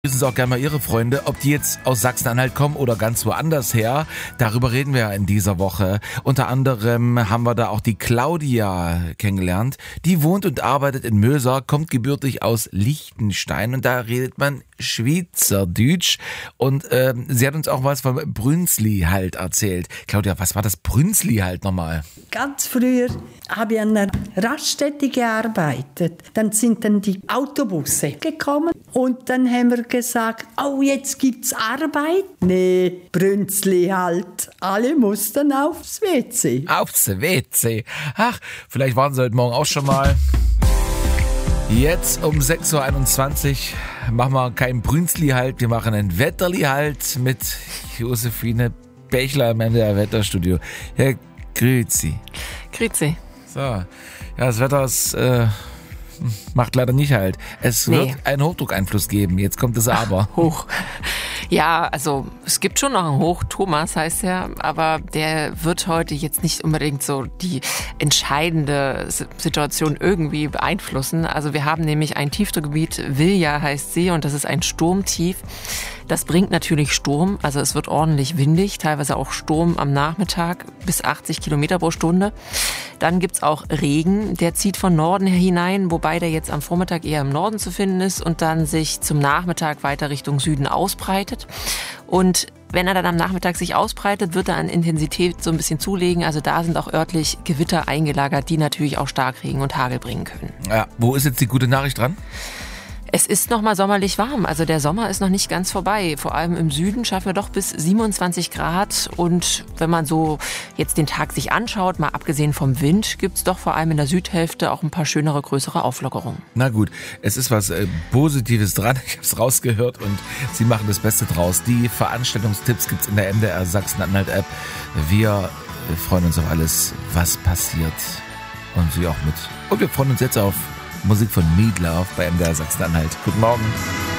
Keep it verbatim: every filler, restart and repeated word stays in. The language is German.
Wissen Sie auch gerne mal Ihre Freunde, ob die jetzt aus Sachsen-Anhalt kommen oder ganz woanders her. Darüber reden wir ja in dieser Woche. Unter anderem haben wir da auch die Claudia kennengelernt. Die wohnt und arbeitet in Möser, kommt gebürtig aus Liechtenstein und da redet man Schweizerdeutsch. Und ähm, sie hat uns auch was vom Brünzli halt erzählt. Claudia, was war das Brünzli halt nochmal? Ganz früher habe ich an einer Raststätte gearbeitet. Dann sind dann die Autobusse gekommen und dann haben wir gesagt, oh, jetzt gibt's Arbeit? Nee, Brünzli halt. Alle mussten aufs W C. Aufs W C. Ach, vielleicht waren sie heute Morgen auch schon mal. Jetzt um sechs Uhr einundzwanzig machen wir kein Brünzli halt, wir machen ein Wetterli halt mit Josephine Bechler im M D R Wetterstudio. Herr Grüezi. Grüezi. So, ja, das Wetter ist, äh, macht leider nicht halt. Es Nee. wird einen Hochdruckeinfluss geben. Jetzt kommt es aber. Hoch. Ja, also es gibt schon noch einen Hoch, Thomas heißt er, aber der wird heute jetzt nicht unbedingt so die entscheidende S- Situation irgendwie beeinflussen. Also wir haben nämlich ein Tiefdruckgebiet, Vilja heißt sie, und das ist ein Sturmtief. Das bringt natürlich Sturm, also es wird ordentlich windig, teilweise auch Sturm am Nachmittag bis achtzig Kilometer pro Stunde. Dann gibt's auch Regen, der zieht von Norden her hinein, wobei der jetzt am Vormittag eher im Norden zu finden ist und dann sich zum Nachmittag weiter Richtung Süden ausbreitet. Und wenn er dann am Nachmittag sich ausbreitet, wird er an Intensität so ein bisschen zulegen. Also da sind auch örtlich Gewitter eingelagert, die natürlich auch Starkregen und Hagel bringen können. Ja, wo ist jetzt die gute Nachricht dran? Es ist noch mal sommerlich warm, also der Sommer ist noch nicht ganz vorbei. Vor allem im Süden schaffen wir doch bis siebenundzwanzig Grad. Und wenn man so jetzt den Tag sich anschaut, mal abgesehen vom Wind, gibt's doch vor allem in der Südhälfte auch ein paar schönere, größere Auflockerungen. Na gut, es ist was äh, Positives dran. Ich habe es rausgehört und Sie machen das Beste draus. Die Veranstaltungstipps gibt's in der M D R Sachsen-Anhalt-App. Wir äh, freuen uns auf alles, was passiert. Und Sie auch mit. Und wir freuen uns jetzt auf Musik von Meatloaf bei M D R Sachsen-Anhalt. Guten Morgen.